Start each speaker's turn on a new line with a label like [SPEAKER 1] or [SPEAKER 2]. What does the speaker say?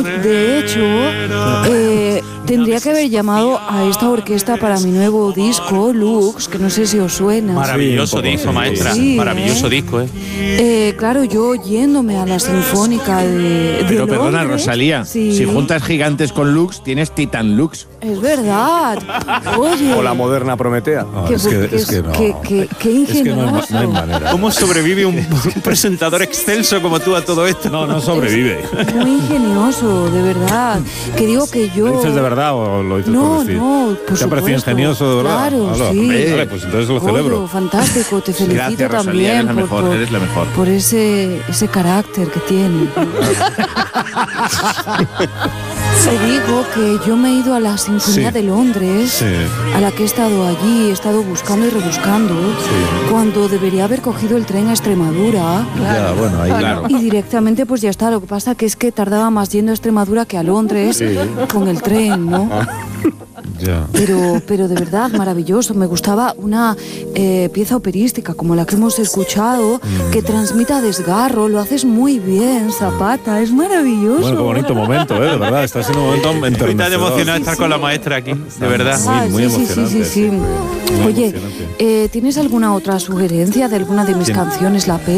[SPEAKER 1] De hecho, tendría que haber llamado a esta orquesta para mi nuevo disco, Lux, que no sé si os suena.
[SPEAKER 2] Maravilloso disco, maestra.
[SPEAKER 1] Sí,
[SPEAKER 2] maravilloso disco,
[SPEAKER 1] claro, yo yéndome a la Sinfónica de
[SPEAKER 3] Pero perdona,
[SPEAKER 1] Londres,
[SPEAKER 3] Rosalía,
[SPEAKER 1] sí.
[SPEAKER 3] si juntas gigantes con Lux, tienes Titan Lux.
[SPEAKER 1] Es verdad. Oye.
[SPEAKER 4] O la moderna Prometea.
[SPEAKER 5] No,
[SPEAKER 1] Qué
[SPEAKER 5] es que no.
[SPEAKER 1] Qué ingenioso.
[SPEAKER 5] Es que no hay manera.
[SPEAKER 2] ¿Cómo sobrevive un presentador excelso como tú a todo esto?
[SPEAKER 5] No sobrevive.
[SPEAKER 1] Muy ingenioso, de verdad. Que digo que yo...
[SPEAKER 5] ¿Lo dices de verdad o lo dices
[SPEAKER 1] No,
[SPEAKER 5] por decir?
[SPEAKER 1] no, por
[SPEAKER 5] ¿Te ha parecido
[SPEAKER 1] supuesto.
[SPEAKER 5] ingenioso de verdad?
[SPEAKER 1] Claro,
[SPEAKER 5] Hola.
[SPEAKER 1] sí.
[SPEAKER 5] Vale, pues entonces lo celebro.
[SPEAKER 1] Oye, fantástico, te felicito
[SPEAKER 3] Gracias, Rosalía,
[SPEAKER 1] también
[SPEAKER 3] eres la mejor, eres la mejor.
[SPEAKER 1] por ese carácter que tiene. Te digo que yo me he ido a la Sinfonía de Londres, a la que he estado allí, he estado buscando y rebuscando, cuando debería haber cogido el tren a Extremadura.
[SPEAKER 5] Ya, bueno, ahí claro.
[SPEAKER 1] Y directamente pues ya está. Lo que pasa que es que tardaba más yendo a Extremadura que a Londres con el tren, ¿no?
[SPEAKER 5] Ya.
[SPEAKER 1] Pero de verdad maravilloso. Me gustaba una pieza operística como la que hemos escuchado, que transmita desgarro. Lo haces muy bien, Zapata. Es maravilloso.
[SPEAKER 5] Bueno, qué bonito momento, de verdad. Está siendo un momento
[SPEAKER 2] Estoy tan
[SPEAKER 5] enternecedor.
[SPEAKER 2] emocionado de estar con la maestra aquí, de verdad.
[SPEAKER 5] Muy emocionante.
[SPEAKER 1] Sí.
[SPEAKER 5] Muy
[SPEAKER 1] Oye,
[SPEAKER 5] emocionante.
[SPEAKER 1] ¿tienes alguna otra sugerencia de alguna de mis canciones? La